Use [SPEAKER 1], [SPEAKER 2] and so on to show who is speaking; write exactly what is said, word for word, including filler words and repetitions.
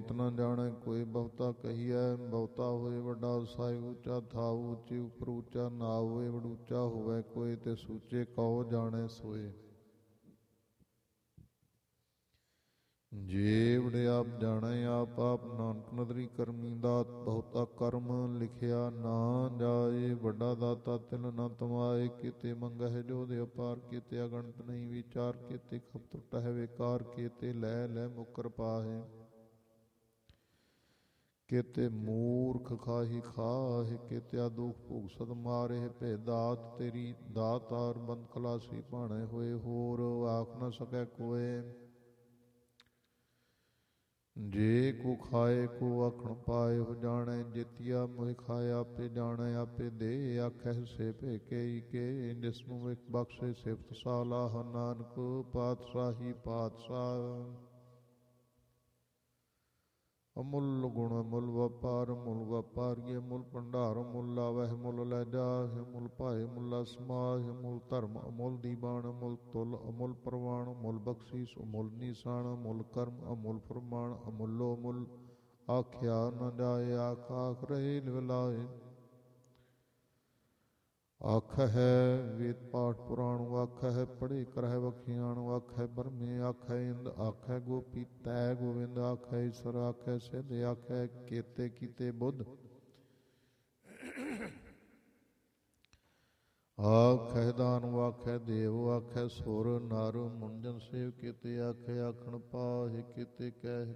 [SPEAKER 1] ਅੰਤ ਨ ਜਾਣੈ ਕੋਈ ਬਹੁਤਾ ਕਹੀਐ। ਬਹੁਤਾ ਹੋਏ ਵੱਡਾ ਸਾਈ ਉੱਚਾ ਥਾਉ ਉੱਚੀ ਉੱਪਰ ਉੱਚਾ ਨਾ ਹੋਏ ਵਡੂਚਾ ਹੋਵੇ ਕੋਈ ਤੇ ਸੂਚੇ ਕਉ ਜਾਣੈ ਸੋਏ। ਜੇ ਵਡੇ ਆਪ ਜਾਣੈ ਆਪ ਆਪ ਨਾਨਕ ਨਦਰੀ ਕਰਮੀ ਦਾਤ ਬਹੁਤਾ ਕਰਮ ਲਿਖਿਆ ਨਾ ਜਾਏ। ਵੱਡਾ ਦਾਤਾ ਤਿਲ ਨ ਤਮਾਏ ਕੀਤੇ ਮੰਗਹਿ ਜੋ ਦੇ ਅਪਾਰ ਕੀਤੇ ਅਗਣਤ ਨਹੀਂ ਵਿਚਾਰ ਕੀਤੇ ਖਪ ਟੁਟਹਿ ਵਿਕਾਰ ਕੀਤੇ ਲੈ ਲੈ ਮੁਕਰ ਪਾਹੇ। ਕੀਤੇ ਮੂਰਖ ਖਾਹੀ ਖਾਹਿ ਕੀਤਿਆ ਦੁਖ ਭੁਗ ਸਦ ਮਾਰੇ ਭੇ ਦਾਤ ਤੇਰੀ ਦਾਤਾਰ ਬੰਦ ਖਲਾਸੀ ਭਾਣੇ ਹੋਏ ਹੋਰ ਆਖ ਨ ਸਕੈ ਕੋਏ। ਜੇ ਕੋ ਖਾਏ ਕੋ ਆਖਣ ਪਾਏ ਹੋ ਜਾਣੈ ਜਿਤਿਆ ਮੋਹਿ ਖਾਏ ਆਪੇ ਜਾਣੈ ਆਪੇ ਦੇ ਆਖਹਿ ਸੇ ਭੇ ਕੇ ਕੇ ਜਿਸਨੂੰ ਇੱਕ ਬਖਸ਼ੇ ਸਿਫਤ ਸਾਲਾਹ ਨਾਨਕ ਪਾਤਸ਼ਾਹੀ ਪਾਤਸ਼ਾਹ। ਅਮੁੱਲ ਗੁਣ ਮੁੱਲ ਵਪਾਰ ਮੁੱਲ ਵਪਾਰੀਏ ਮੁੱਲ ਭੰਡਾਰ ਮੁੱਲ ਲਾਵਹਿ ਮੁੱਲ ਲੈ ਜਾਹਿ ਮੁੱਲ ਭਾਏ ਮੁੱਲਾ ਸਮਾਹਿ ਮੁੱਲ ਧਰਮ ਅਮੁੱਲ ਦੀਬਾਨ ਮੁੱਲ ਤੁਲ ਅਮੁੱਲ ਪ੍ਰਵਾਨ ਮੁੱਲ ਬਖਸ਼ੀਸ ਅਮੁੱਲ ਨੀਸਾਨ ਮੁੱਲ ਕਰਮ ਅਮੁੱਲ ਫਰਮਾਨ ਅਮੁੱਲੋ ਮੁੱਲ ਆਖਿਆ ਨ ਜਾਏ ਆਖ ਆਖ ਰਹੇ ਲਿਵਲਾਏ। ਆਖਹਿ ਵੇਦ ਪਾਠ ਪੁਰਾਣ ਆਖਹਿ ਪੜ੍ਹੇ ਕਰਹਿ ਵਖਿਆਣ ਆਖਹਿ ਬਰਮੇ ਆਖਹਿ ਇੰਦ ਆਖਹਿ ਗੋਪੀ ਤੈ ਗੋਵਿੰਦ ਆਖਹਿ ਈਸਰ ਆਖਹਿ ਸਿੱਧ ਆਖਹਿ ਕੀਤੇ ਕੀਤੇ ਬੁੱਧ ਆਖਹਿ ਦਾਨਵ ਆਖਹਿ ਦੇਵ ਆਖਹਿ ਸੁਰ ਨਰ ਮੁੰਜਨ ਸੇਵ ਕੀਤੇ ਆਖਹਿ ਆਖਣ ਪਾਹਿ ਕੀਤੇ ਕਹਿ